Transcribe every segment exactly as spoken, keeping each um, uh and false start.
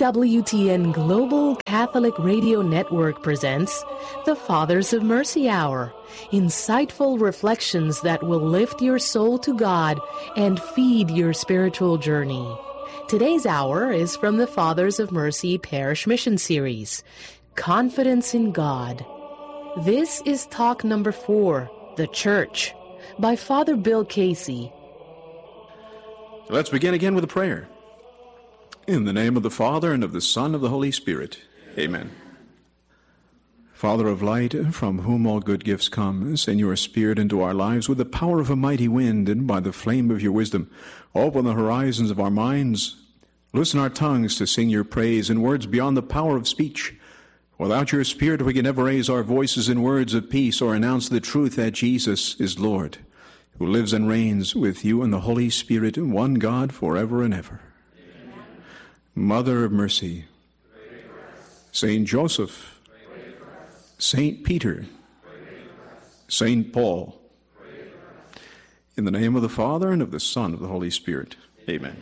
E W T N Global Catholic Radio Network presents the Fathers of Mercy Hour, insightful reflections that will lift your soul to God and feed your spiritual journey. Today's hour is from the Fathers of Mercy Parish Mission Series, Confidence in God. This is talk number four, The Church, by Father Bill Casey. Let's begin again with a prayer. In the name of the Father, and of the Son, and of the Holy Spirit. Amen. Father of light, from whom all good gifts come, send your Spirit into our lives with the power of a mighty wind, and by the flame of your wisdom, open the horizons of our minds. Loosen our tongues to sing your praise in words beyond the power of speech. Without your Spirit, we can never raise our voices in words of peace or announce the truth that Jesus is Lord, who lives and reigns with you and the Holy Spirit, one God, forever and ever. Amen. Mother of Mercy, Saint Joseph, Saint Peter, Saint Paul, in the name of the Father, and of the Son, and of the Holy Spirit. Amen.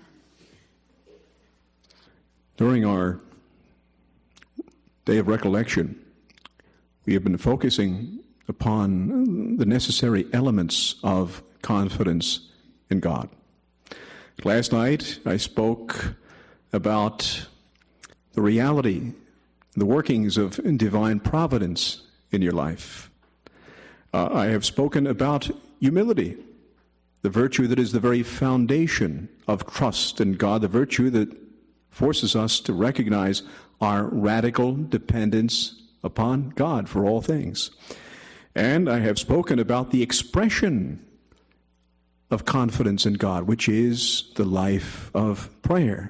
During our day of recollection, we have been focusing upon the necessary elements of confidence in God. Last night, I spoke about the reality, the workings of divine providence in your life. Uh, I have spoken about humility, the virtue that is the very foundation of trust in God, the virtue that forces us to recognize our radical dependence upon God for all things. And I have spoken about the expression of confidence in God, which is the life of prayer.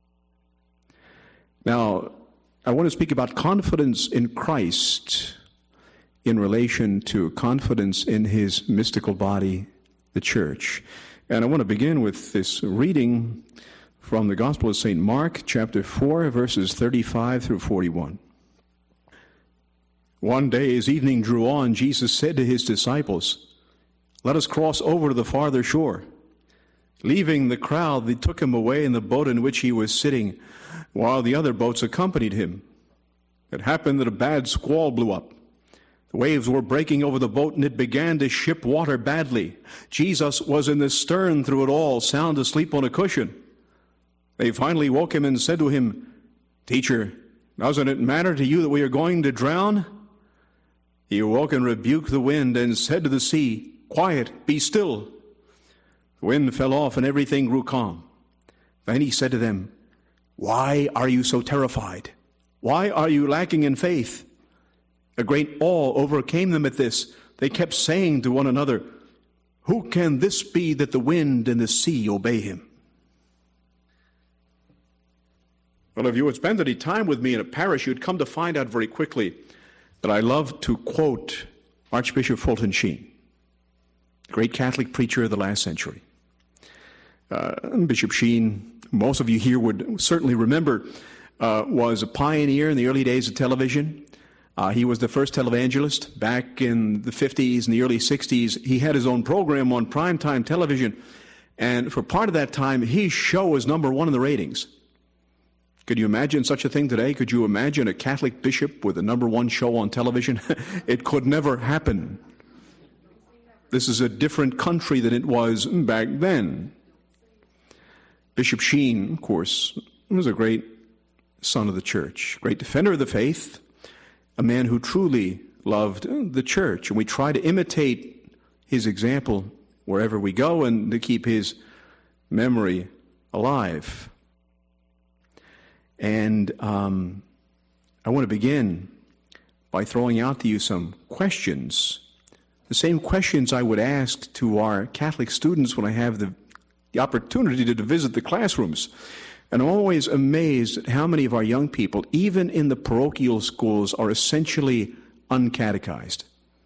Now, I want to speak about confidence in Christ in relation to confidence in his mystical body, the church. And I want to begin with this reading from the Gospel of Saint Mark, chapter four, verses thirty-five through forty-one. One day, as evening drew on, Jesus said to his disciples, "Let us cross over to the farther shore." Leaving the crowd, they took him away in the boat in which he was sitting, while the other boats accompanied him. It happened that a bad squall blew up. The waves were breaking over the boat, and it began to ship water badly. Jesus was in the stern through it all, sound asleep on a cushion. They finally woke him and said to him, "Teacher, doesn't it matter to you that we are going to drown?" He awoke and rebuked the wind and said to the sea, "Quiet, be still." The wind fell off and everything grew calm. Then he said to them, "Why are you so terrified? Why are you lacking in faith?" A great awe overcame them at this. They kept saying to one another, "Who can this be that the wind and the sea obey him?" Well, if you had spent any time with me in a parish, you'd come to find out very quickly that I love to quote Archbishop Fulton Sheen, the great Catholic preacher of the last century. Uh, Bishop Sheen, most of you here would certainly remember, uh, was a pioneer in the early days of television. Uh, he was the first televangelist back in the fifties and the early sixties. He had his own program on primetime television, and for part of that time, his show was number one in the ratings. Could you imagine such a thing today? Could you imagine a Catholic bishop with a number one show on television? It could never happen. This is a different country than it was back then. Bishop Sheen, of course, was a great son of the church, great defender of the faith, a man who truly loved the church. And we try to imitate his example wherever we go and to keep his memory alive. And um, I want to begin by throwing out to you some questions, the same questions I would ask to our Catholic students when I have the, the opportunity to, to visit the classrooms. And I'm always amazed at how many of our young people, even in the parochial schools, are essentially uncatechized.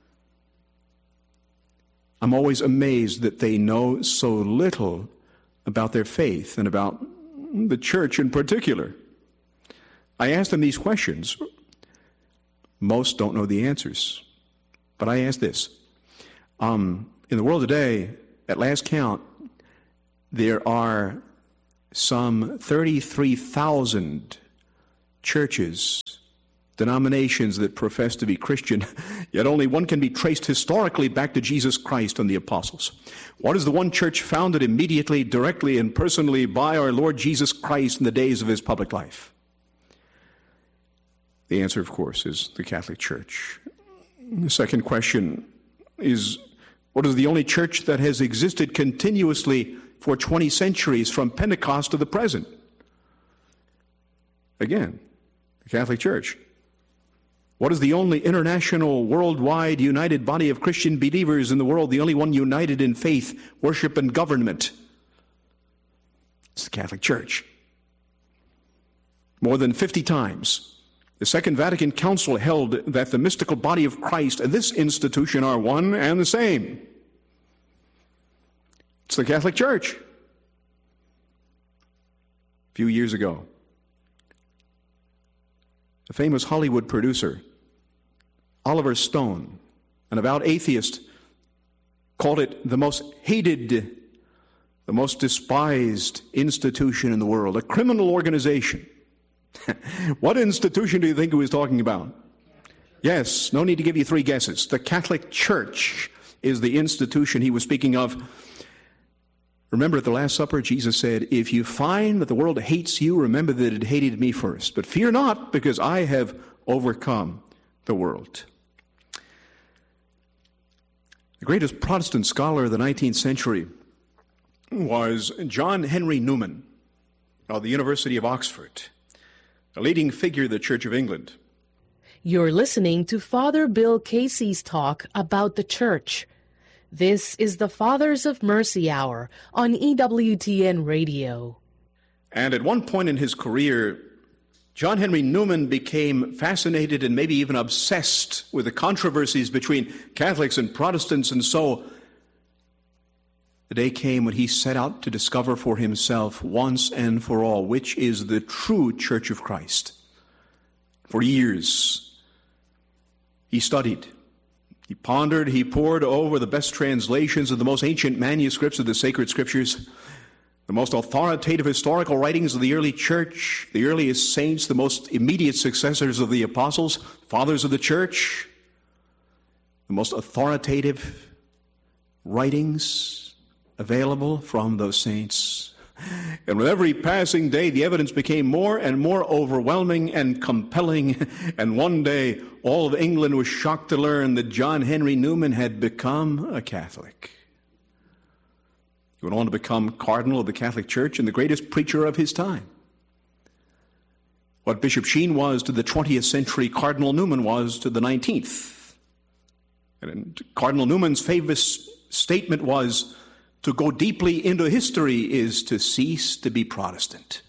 I'm always amazed that they know so little about their faith and about the church in particular. I ask them these questions. Most don't know the answers. But I ask this. Um, in the world today, at last count, there are some thirty-three thousand churches, denominations that profess to be Christian, yet only one can be traced historically back to Jesus Christ and the apostles. What is the one church founded immediately, directly, and personally by our Lord Jesus Christ in the days of his public life? The answer, of course, is the Catholic Church. The second question is, what is the only church that has existed continuously for twenty centuries from Pentecost to the present? Again, the Catholic Church. What is the only international, worldwide, united body of Christian believers in the world, the only one united in faith, worship, and government? It's the Catholic Church. More than fifty times, the Second Vatican Council held that the mystical body of Christ and this institution are one and the same. It's the Catholic Church. A few years ago, a famous Hollywood producer, Oliver Stone, an avowed atheist, called it the most hated, the most despised institution in the world, a criminal organization. What institution do you think he was talking about? Yes, no need to give you three guesses. The Catholic Church is the institution he was speaking of. Remember at the Last Supper, Jesus said, if you find that the world hates you, remember that it hated me first. But fear not, because I have overcome the world. The greatest Protestant scholar of the nineteenth century was John Henry Newman of the University of Oxford, a leading figure of the Church of England. You're listening to Father Bill Casey's talk about the Church. This is the Fathers of Mercy Hour on E W T N Radio. And at one point in his career, John Henry Newman became fascinated and maybe even obsessed with the controversies between Catholics and Protestants, and so the day came when he set out to discover for himself once and for all which is the true Church of Christ. For years, he studied. He pondered, he pored over the best translations of the most ancient manuscripts of the sacred scriptures, the most authoritative historical writings of the early church, the earliest saints, the most immediate successors of the apostles, fathers of the church, the most authoritative writings available from those saints. And with every passing day, the evidence became more and more overwhelming and compelling. And one day, all of England was shocked to learn that John Henry Newman had become a Catholic. He went on to become Cardinal of the Catholic Church and the greatest preacher of his time. What Bishop Sheen was to the twentieth century, Cardinal Newman was to the nineteenth. And Cardinal Newman's famous statement was, to go deeply into history is to cease to be Protestant.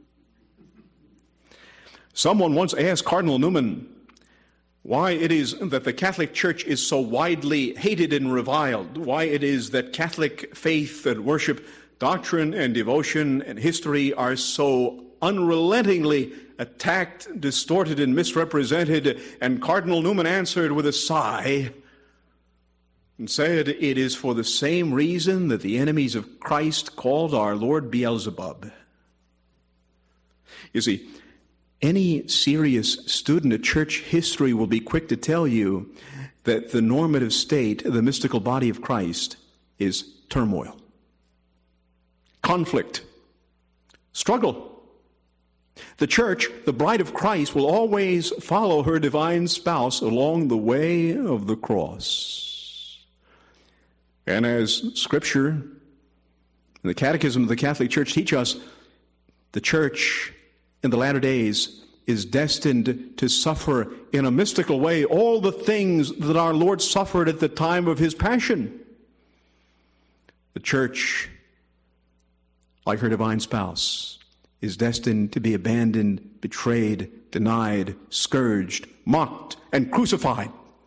Someone once asked Cardinal Newman why it is that the Catholic Church is so widely hated and reviled, why it is that Catholic faith and worship, doctrine and devotion and history are so unrelentingly attacked, distorted, and misrepresented. And Cardinal Newman answered with a sigh and said, it is for the same reason that the enemies of Christ called our Lord Beelzebub. You see, any serious student of church history will be quick to tell you that the normative state of the mystical body of Christ is turmoil, conflict, struggle. The church, the bride of Christ, will always follow her divine spouse along the way of the cross. And as Scripture and the Catechism of the Catholic Church teach us, the church in the latter days is destined to suffer in a mystical way all the things that our Lord suffered at the time of his passion. The church, like her divine spouse, is destined to be abandoned, betrayed, denied, scourged, mocked, and crucified.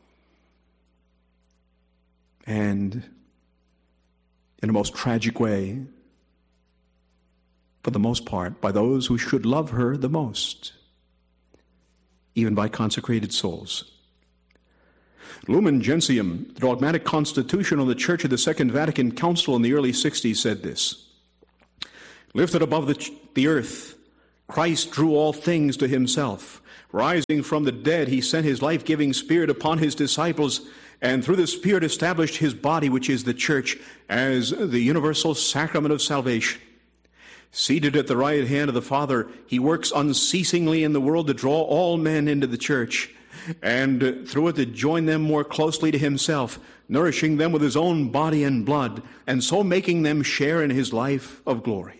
And in a most tragic way, for the most part, by those who should love her the most, even by consecrated souls. Lumen Gentium, the dogmatic constitution on the Church of the Second Vatican Council in the early sixties, said this: Lifted above the, the earth, Christ drew all things to himself. Rising from the dead, he sent his life-giving Spirit upon his disciples, and through the Spirit established his body, which is the church, as the universal sacrament of salvation. Seated at the right hand of the Father, he works unceasingly in the world to draw all men into the church, and through it to join them more closely to himself, nourishing them with his own body and blood, and so making them share in his life of glory.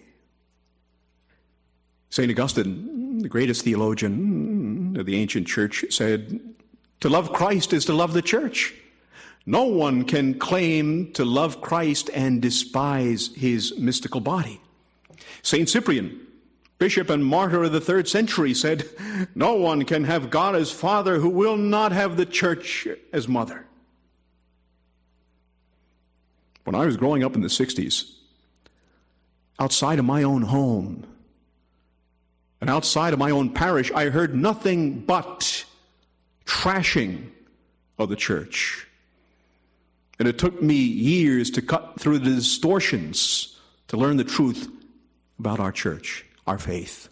Saint Augustine, the greatest theologian of the ancient church, said, "To love Christ is to love the church. No one can claim to love Christ and despise his mystical body." Saint Cyprian, bishop and martyr of the third century, said, "No one can have God as Father who will not have the church as mother." When I was growing up in the sixties, outside of my own home and outside of my own parish, I heard nothing but trashing of the church. And it took me years to cut through the distortions to learn the truth about our church, our faith.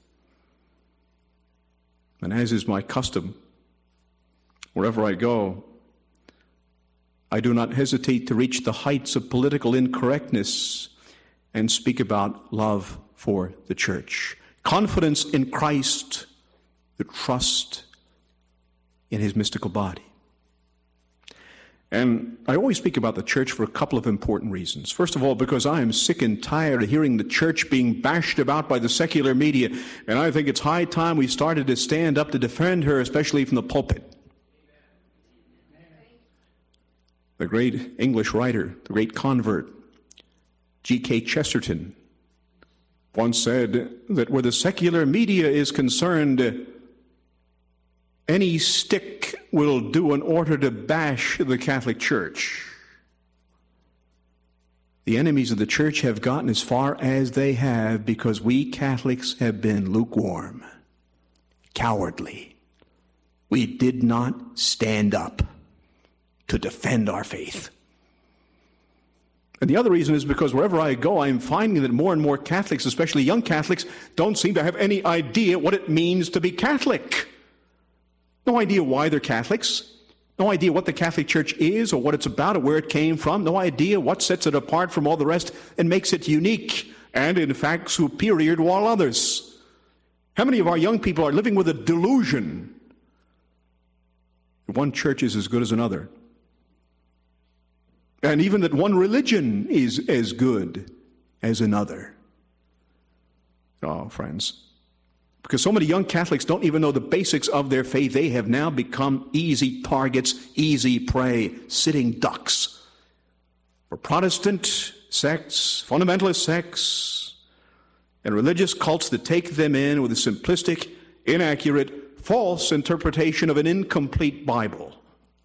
And as is my custom, wherever I go, I do not hesitate to reach the heights of political incorrectness and speak about love for the church. Confidence in Christ, the trust in his mystical body. And I always speak about the church for a couple of important reasons. First of all, because I am sick and tired of hearing the church being bashed about by the secular media, and I think it's high time we started to stand up to defend her, especially from the pulpit. The great English writer, the great convert, G K Chesterton, once said that where the secular media is concerned, any stick will do in order to bash the Catholic Church. The enemies of the church have gotten as far as they have because we Catholics have been lukewarm, cowardly. We did not stand up to defend our faith. And the other reason is because wherever I go, I'm finding that more and more Catholics, especially young Catholics, don't seem to have any idea what it means to be Catholic. No idea why they're Catholics. No idea what the Catholic Church is or what it's about or where it came from. No idea what sets it apart from all the rest and makes it unique and, in fact, superior to all others. How many of our young people are living with a delusion that one church is as good as another? And even that one religion is as good as another. Oh, friends, because so many young Catholics don't even know the basics of their faith, they have now become easy targets, easy prey, sitting ducks for Protestant sects, fundamentalist sects, and religious cults that take them in with a simplistic, inaccurate, false interpretation of an incomplete Bible.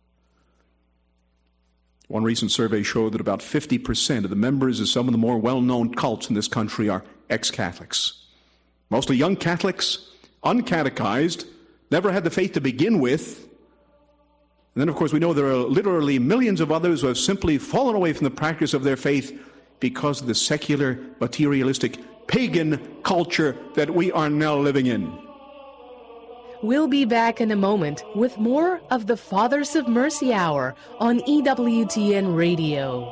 One recent survey showed that about fifty percent of the members of some of the more well-known cults in this country are ex-Catholics. Mostly young Catholics, uncatechized, never had the faith to begin with. And then, of course, we know there are literally millions of others who have simply fallen away from the practice of their faith because of the secular, materialistic, pagan culture that we are now living in. We'll be back in a moment with more of the Fathers of Mercy Hour on E W T N Radio.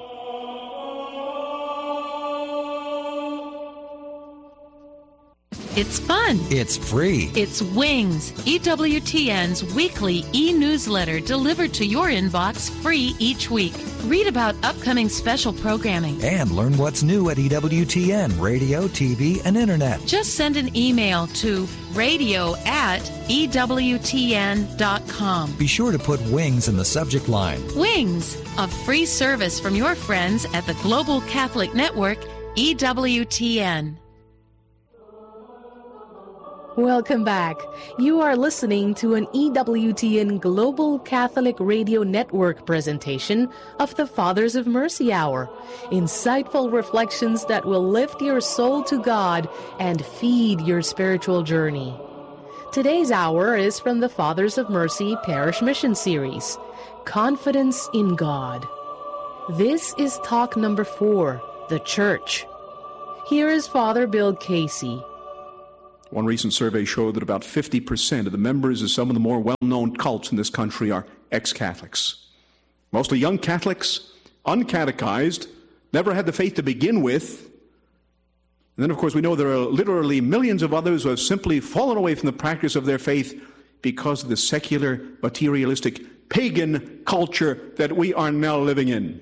It's fun. It's free. It's Wings, E W T N's weekly e-newsletter delivered to your inbox free each week. Read about upcoming special programming. And learn what's new at E W T N, radio, T V, and internet. Just send an email to radio at E W T N dot com. Be sure to put Wings in the subject line. Wings, a free service from your friends at the Global Catholic Network, E W T N. Welcome back. You are listening to an E W T N Global Catholic Radio Network presentation of the Fathers of Mercy Hour. Insightful reflections that will lift your soul to God and feed your spiritual journey. Today's hour is from the Fathers of Mercy Parish Mission Series, Confidence in God. This is talk number four, the Church. Here is Father Bill Casey. One recent survey showed that about fifty percent of the members of some of the more well-known cults in this country are ex-Catholics. Mostly young Catholics, uncatechized, never had the faith to begin with. And then, of course, we know there are literally millions of others who have simply fallen away from the practice of their faith because of the secular, materialistic, pagan culture that we are now living in.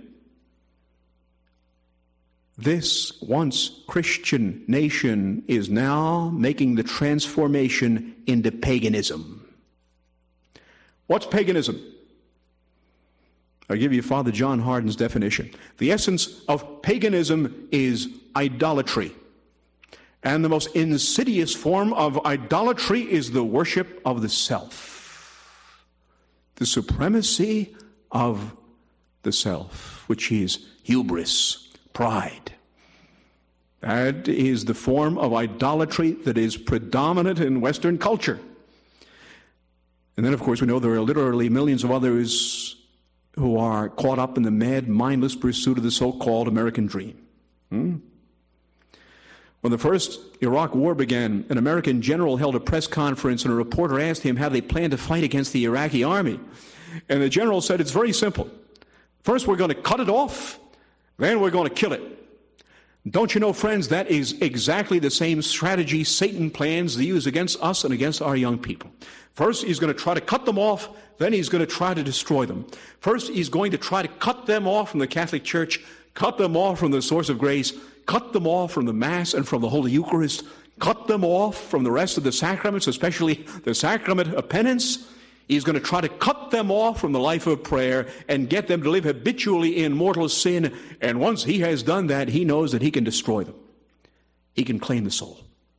This once Christian nation is now making the transformation into paganism. What's paganism? I'll give you Father John Hardin's definition. The essence of paganism is idolatry. And the most insidious form of idolatry is the worship of the self. The supremacy of the self, which is hubris, pride. That is the form of idolatry that is predominant in Western culture. And then, of course, we know there are literally millions of others who are caught up in the mad, mindless pursuit of the so-called American dream. Hmm? When the first Iraq war began, an American general held a press conference, and a reporter asked him how they planned to fight against the Iraqi army. And the general said, it's very simple. First, we're going to cut it off, then we're going to kill it. Don't you know, friends, that is exactly the same strategy Satan plans to use against us and against our young people. First, he's going to try to cut them off, then he's going to try to destroy them. First, he's going to try to cut them off from the Catholic Church, cut them off from the source of grace, cut them off from the Mass and from the Holy Eucharist, cut them off from the rest of the sacraments, especially the sacrament of penance. He's going to try to cut them off from the life of prayer and get them to live habitually in mortal sin. And once he has done that, he knows that he can destroy them. He can claim the soul.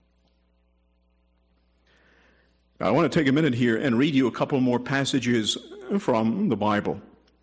Now, I want to take a minute here and read you a couple more passages from the Bible.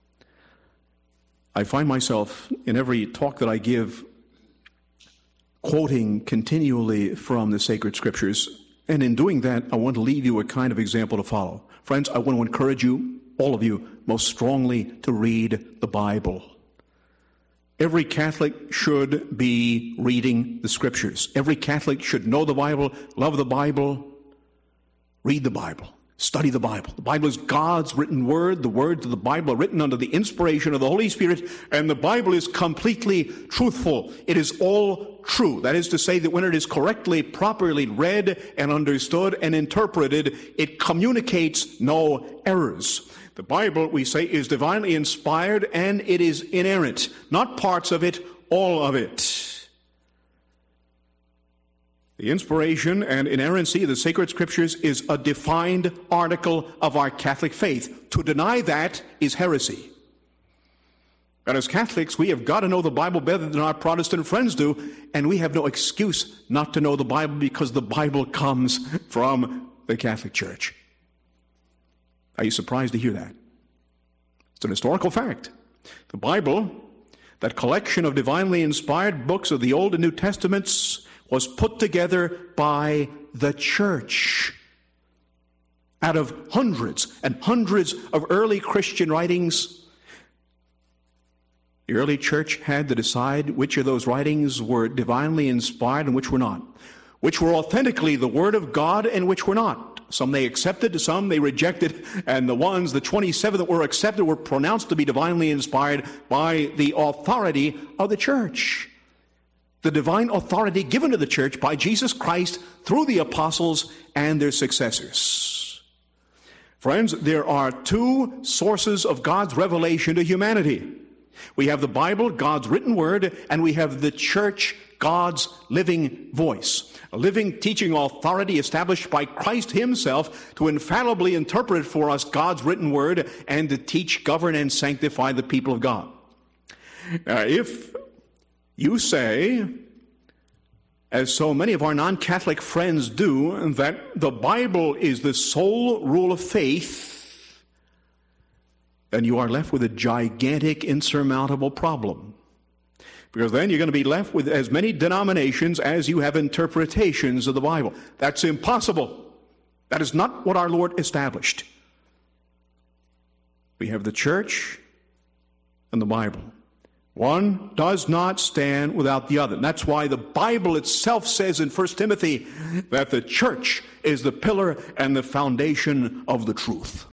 I find myself in every talk that I give quoting continually from the sacred scriptures. And in doing that, I want to leave you a kind of example to follow. Friends, I want to encourage you, all of you, most strongly to read the Bible. Every Catholic should be reading the scriptures. Every Catholic should know the Bible, love the Bible, read the Bible, study the Bible. The Bible is God's written word. The words of the Bible are written under the inspiration of the Holy Spirit, and the Bible is completely truthful. It is all true. That is to say that when it is correctly, properly read and understood and interpreted, it communicates no errors. The Bible, we say, is divinely inspired and it is inerrant. Not parts of it, all of it. The inspiration and inerrancy of the sacred scriptures is a defined article of our Catholic faith. To deny that is heresy. And as Catholics, we have got to know the Bible better than our Protestant friends do, and we have no excuse not to know the Bible because the Bible comes from the Catholic Church. Are you surprised to hear that? It's an historical fact. The Bible, that collection of divinely inspired books of the Old and New Testaments, was put together by the church. Out of hundreds and hundreds of early Christian writings, the early church had to decide which of those writings were divinely inspired and which were not. Which were authentically the Word of God and which were not. Some they accepted, some they rejected, and the ones, the twenty-seven that were accepted, were pronounced to be divinely inspired by the authority of the church. The divine authority given to the church by Jesus Christ through the apostles and their successors. Friends, there are two sources of God's revelation to humanity. We have the Bible, God's written word, and we have the church, God's living voice. A living teaching authority established by Christ himself to infallibly interpret for us God's written word and to teach, govern, and sanctify the people of God. Now, if you say, as so many of our non-Catholic friends do, that the Bible is the sole rule of faith, then you are left with a gigantic, insurmountable problem. Because then you're going to be left with as many denominations as you have interpretations of the Bible. That's impossible. That is not what our Lord established. We have the church and the Bible. One does not stand without the other. And that's why the Bible itself says in First Timothy that the church is the pillar and the foundation of the truth.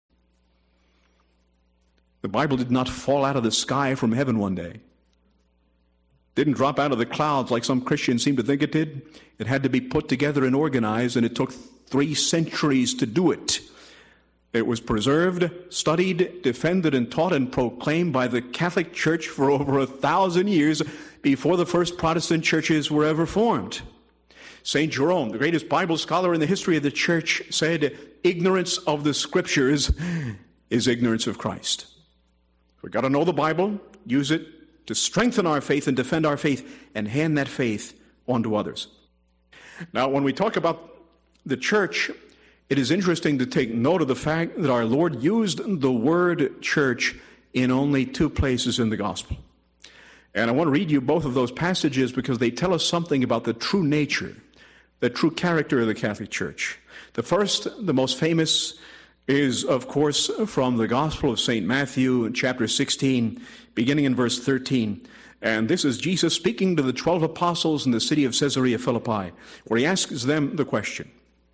The Bible did not fall out of the sky from heaven one day. Didn't drop out of the clouds like some Christians seem to think it did. It had to be put together and organized, and it took three centuries to do it. It was preserved, studied, defended, and taught and proclaimed by the Catholic Church for over a thousand years before the first Protestant churches were ever formed. Saint Jerome, the greatest Bible scholar in the history of the church, said, ignorance of the Scriptures is ignorance of Christ. We've got to know the Bible, use it to strengthen our faith and defend our faith, and hand that faith on to others. Now, when we talk about the church, it is interesting to take note of the fact that our Lord used the word church in only two places in the gospel. And I want to read you both of those passages because they tell us something about the true nature, the true character of the Catholic Church. The first, the most famous, is, of course, from the Gospel of Saint Matthew in chapter sixteen, beginning in verse thirteen. And this is Jesus speaking to the twelve apostles in the city of Caesarea Philippi, where he asks them the question,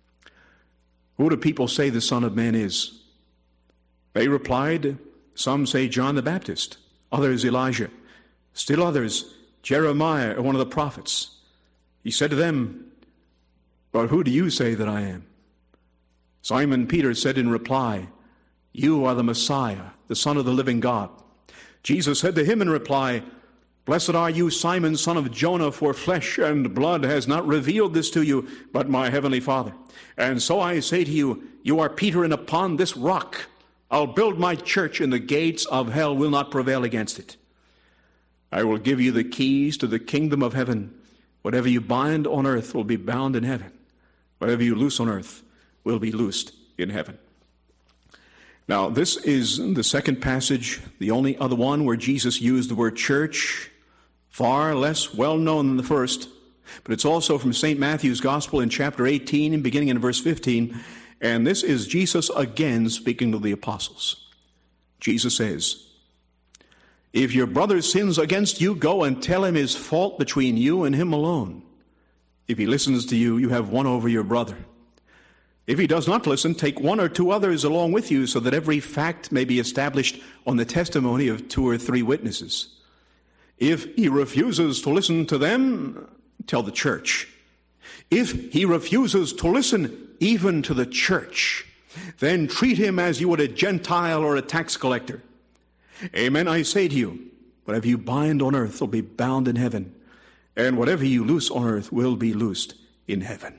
who do people say the Son of Man is? They replied, some say John the Baptist, others Elijah, still others Jeremiah or one of the prophets. He said to them, but who do you say that I am? Simon Peter said in reply, you are the Messiah, the Son of the living God. Jesus said to him in reply, blessed are you, Simon, son of Jonah, for flesh and blood has not revealed this to you, but my heavenly Father. And so I say to you, you are Peter, and upon this rock I'll build my church, and the gates of hell will not prevail against it. I will give you the keys to the kingdom of heaven. Whatever you bind on earth will be bound in heaven. Whatever you loose on earth will be loosed in heaven. Now, this is the second passage, the only other one where Jesus used the word church, far less well known than the first, but it's also from Saint Matthew's Gospel in chapter eighteen, and beginning in verse fifteen, and this is Jesus again speaking to the apostles. Jesus says, if your brother sins against you, go and tell him his fault between you and him alone. If he listens to you, you have won over your brother. If he does not listen, take one or two others along with you, so that every fact may be established on the testimony of two or three witnesses. If he refuses to listen to them, tell the church. If he refuses to listen even to the church, then treat him as you would a Gentile or a tax collector. Amen, I say to you, whatever you bind on earth will be bound in heaven, and whatever you loose on earth will be loosed in heaven.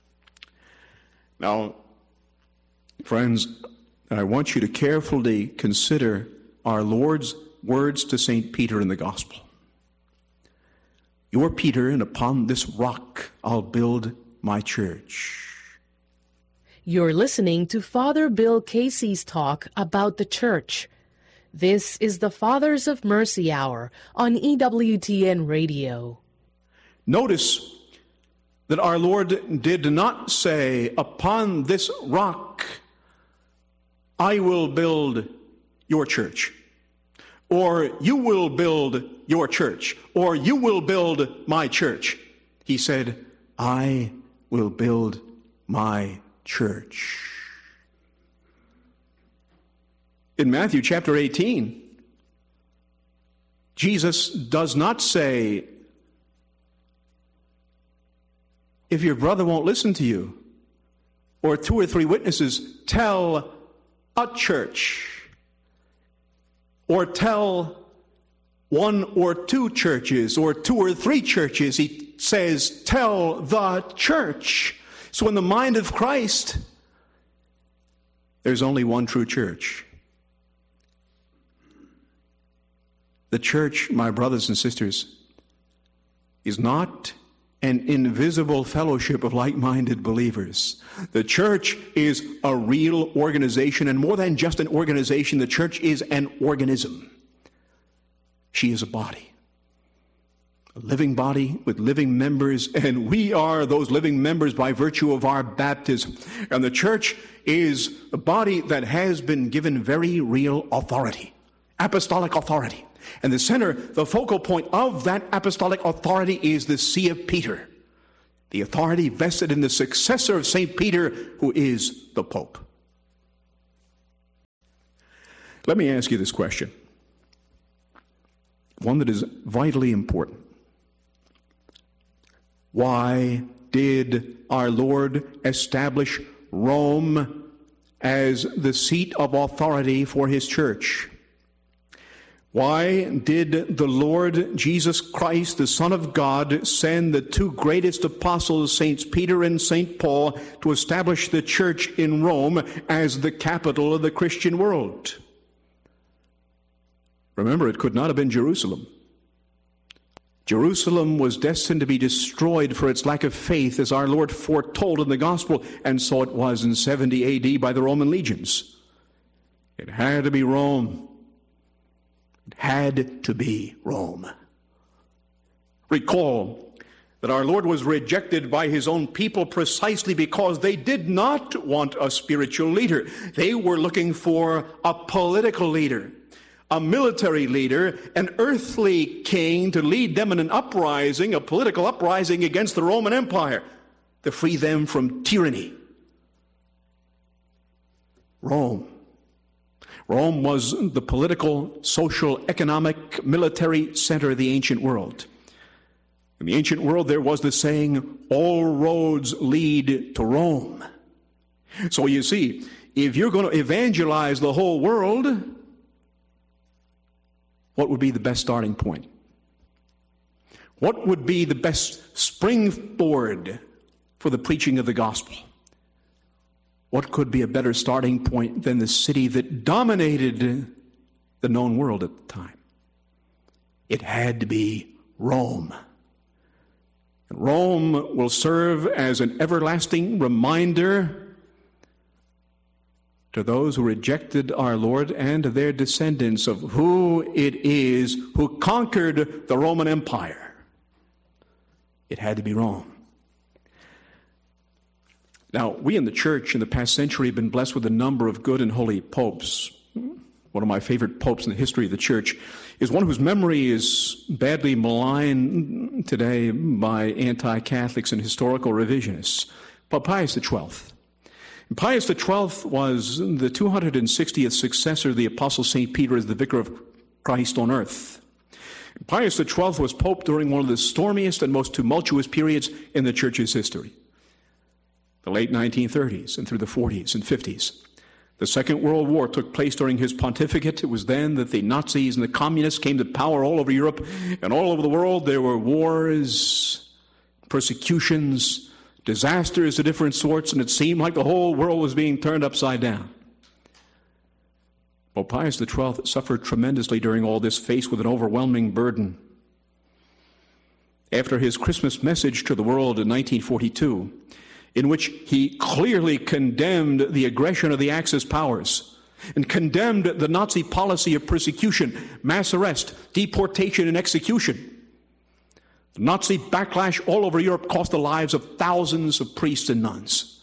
Now, friends, I want you to carefully consider our Lord's words to Saint Peter in the Gospel. You are Peter, and upon this rock I'll build my church. You're listening to Father Bill Casey's talk about the church. This is the Fathers of Mercy Hour on E W T N Radio. Notice that our Lord did not say, upon this rock I will build your church, or you will build your church, or you will build my church. He said, I will build my church. In Matthew chapter eighteen, Jesus does not say, if your brother won't listen to you, or two or three witnesses, tell a church, or tell one or two churches, or two or three churches. He says, tell the church. So in the mind of Christ, there's only one true church. The church, my brothers and sisters, is not an invisible fellowship of like-minded believers. The church is a real organization, and more than just an organization, the church is an organism. She is a body, a living body with living members, and we are those living members by virtue of our baptism. And the church is a body that has been given very real authority, apostolic authority. And the center, the focal point of that apostolic authority is the See of Peter, the authority vested in the successor of Saint Peter, who is the Pope. Let me ask you this question, one that is vitally important. Why did our Lord establish Rome as the seat of authority for his church? Why did the Lord Jesus Christ, the Son of God, send the two greatest apostles, Saints Peter and Saint Paul, to establish the church in Rome as the capital of the Christian world? Remember, it could not have been Jerusalem. Jerusalem was destined to be destroyed for its lack of faith, as our Lord foretold in the gospel, and so it was in seventy A D by the Roman legions. It had to be Rome. It had to be Rome. Recall that our Lord was rejected by his own people precisely because they did not want a spiritual leader. They were looking for a political leader, a military leader, an earthly king to lead them in an uprising, a political uprising against the Roman Empire, to free them from tyranny. Rome. Rome was the political, social, economic, military center of the ancient world. In the ancient world, there was the saying, all roads lead to Rome. So you see, if you're going to evangelize the whole world, what would be the best starting point? What would be the best springboard for the preaching of the gospel? What could be a better starting point than the city that dominated the known world at the time? It had to be Rome. And Rome will serve as an everlasting reminder to those who rejected our Lord and their descendants of who it is who conquered the Roman Empire. It had to be Rome. Now, we in the church in the past century have been blessed with a number of good and holy popes. One of my favorite popes in the history of the church is one whose memory is badly maligned today by anti-Catholics and historical revisionists, Pope Pius the twelfth. Pius the twelfth was the two hundred sixtieth successor of the Apostle Saint Peter as the Vicar of Christ on earth. Pius the twelfth was Pope during one of the stormiest and most tumultuous periods in the Church's history, the late nineteen thirties and through the forties and fifties. The Second World War took place during his pontificate. It was then that the Nazis and the communists came to power all over Europe, and all over the world there were wars, persecutions, disasters of different sorts, and it seemed like the whole world was being turned upside down. Pope Pius the twelfth suffered tremendously during all this, faced with an overwhelming burden. After his Christmas message to the world in nineteen forty-two, in which he clearly condemned the aggression of the Axis powers and condemned the Nazi policy of persecution, mass arrest, deportation, and execution, the Nazi backlash all over Europe cost the lives of thousands of priests and nuns.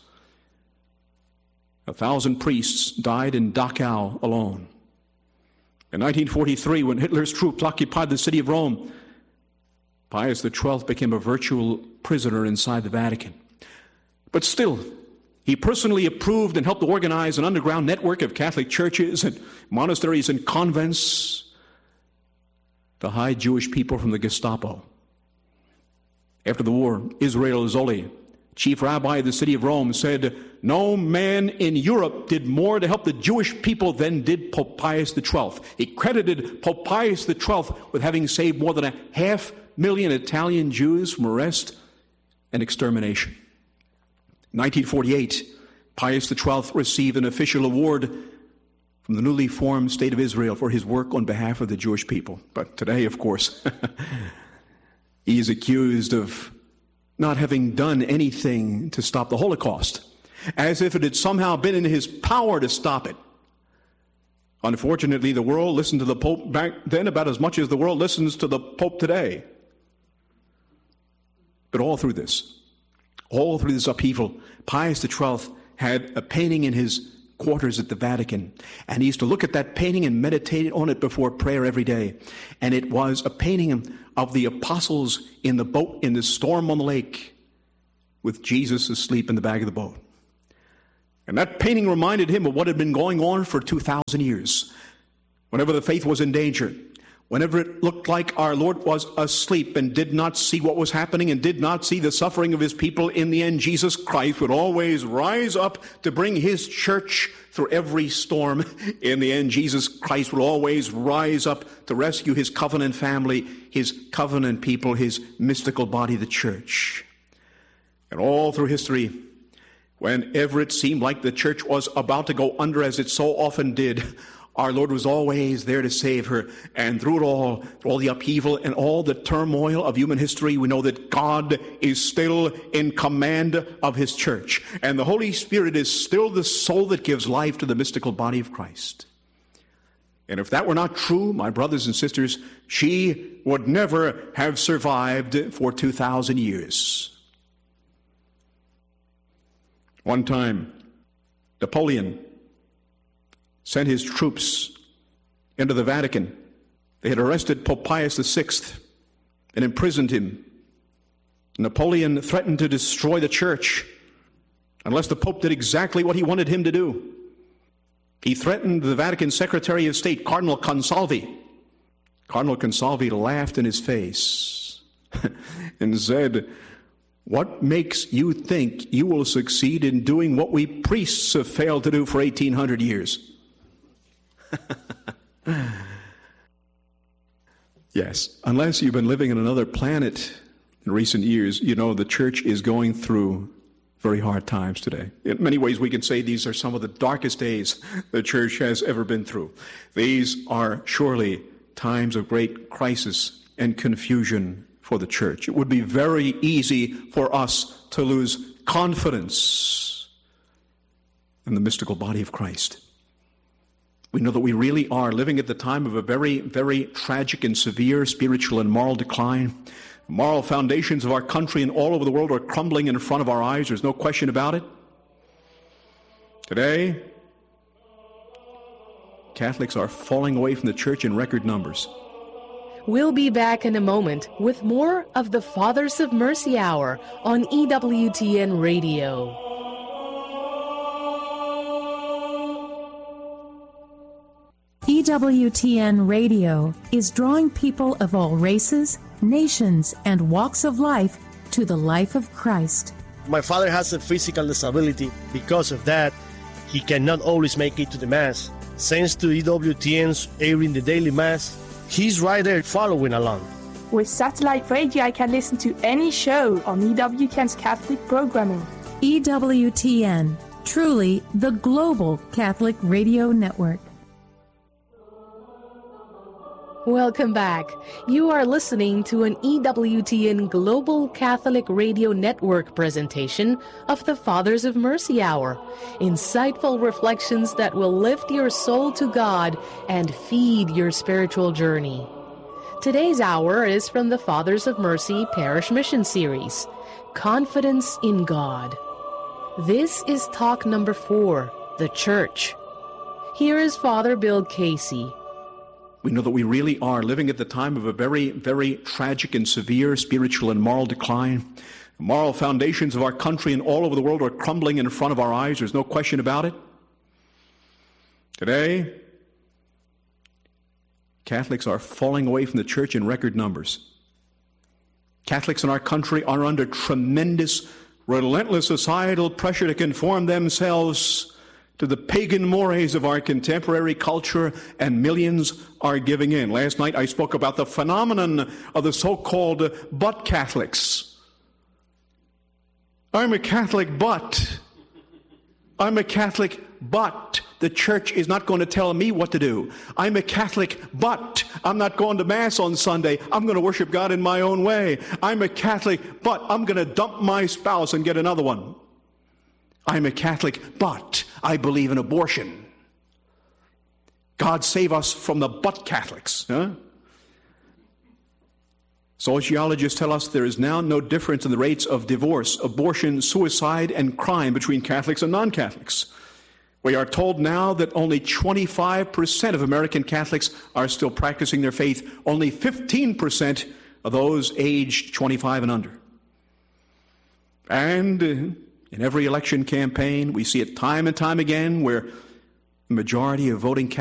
A thousand priests died in Dachau alone. In nineteen forty-three, when Hitler's troops occupied the city of Rome, Pius the twelfth became a virtual prisoner inside the Vatican. But still, he personally approved and helped organize an underground network of Catholic churches and monasteries and convents to hide Jewish people from the Gestapo. After the war, Israel Zolli, chief rabbi of the city of Rome, said, "No man in Europe did more to help the Jewish people than did Pope Pius the twelfth. He credited Pope Pius the twelfth with having saved more than a half million Italian Jews from arrest and extermination. In nineteen forty-eight, Pius the twelfth received an official award from the newly formed State of Israel for his work on behalf of the Jewish people. But today, of course, he is accused of not having done anything to stop the Holocaust, as if it had somehow been in his power to stop it. Unfortunately, the world listened to the Pope back then about as much as the world listens to the Pope today. But all through this, all through this upheaval, Pius the twelfth had a painting in his quarters at the Vatican, and he used to look at that painting and meditate on it before prayer every day. And it was a painting of the apostles in the boat in the storm on the lake with Jesus asleep in the back of the boat. And that painting reminded him of what had been going on for two thousand years. Whenever the faith was in danger, whenever it looked like our Lord was asleep and did not see what was happening and did not see the suffering of his people, in the end, Jesus Christ would always rise up to bring his church through every storm. In the end, Jesus Christ would always rise up to rescue his covenant family, his covenant people, his mystical body, the church. And all through history, whenever it seemed like the church was about to go under, as it so often did, our Lord was always there to save her. And through it all, through all the upheaval and all the turmoil of human history, we know that God is still in command of his church. And the Holy Spirit is still the soul that gives life to the mystical body of Christ. And if that were not true, my brothers and sisters, she would never have survived for two thousand years. One time, Napoleon sent his troops into the Vatican. They had arrested Pope Pius the Sixth and imprisoned him. Napoleon threatened to destroy the church unless the Pope did exactly what he wanted him to do. He threatened the Vatican Secretary of State, Cardinal Consalvi. Cardinal Consalvi laughed in his face and said, "What makes you think you will succeed in doing what we priests have failed to do for eighteen hundred years? Yes, unless you've been living in another planet in recent years, you know the church is going through very hard times today. In many ways, we can say these are some of the darkest days the church has ever been through. These are surely times of great crisis and confusion for the church. It would be very easy for us to lose confidence in the mystical body of Christ. We know that we really are living at the time of a very, very tragic and severe spiritual and moral decline. The moral foundations of our country and all over the world are crumbling in front of our eyes. There's no question about it. Today, Catholics are falling away from the church in record numbers. We'll be back in a moment with more of the Fathers of Mercy Hour on E W T N Radio. E W T N Radio is drawing people of all races, nations, and walks of life to the life of Christ. My father has a physical disability. Because of that, he cannot always make it to the Mass. Thanks to E W T N's airing the daily Mass, he's right there following along. With satellite radio, I can listen to any show on E W T N's Catholic programming. E W T N, truly the global Catholic radio network. Welcome back. You are listening to an E W T N Global Catholic Radio Network presentation of the Fathers of Mercy Hour. Insightful reflections that will lift your soul to God and feed your spiritual journey. Today's hour is from the Fathers of Mercy Parish Mission Series, Confidence in God. This is talk number four, the Church. Here is Father Bill Casey. We know that we really are living at the time of a very, very tragic and severe spiritual and moral decline. The moral foundations of our country and all over the world are crumbling in front of our eyes. There's no question about it. Today, Catholics are falling away from the church in record numbers. Catholics in our country are under tremendous, relentless societal pressure to conform themselves to the pagan mores of our contemporary culture, and millions are giving in. Last night I spoke about the phenomenon of the so-called but Catholics. I'm a Catholic, but I'm a Catholic, but the church is not going to tell me what to do. I'm a Catholic, but I'm not going to Mass on Sunday. I'm going to worship God in my own way. I'm a Catholic, but I'm going to dump my spouse and get another one. I'm a Catholic, but I believe in abortion. God save us from the but Catholics. Huh? Sociologists tell us there is now no difference in the rates of divorce, abortion, suicide, and crime between Catholics and non-Catholics. We are told now that only twenty-five percent of American Catholics are still practicing their faith, only fifteen percent of those aged twenty-five and under. And in every election campaign, we see it time and time again where the majority of voting Catholics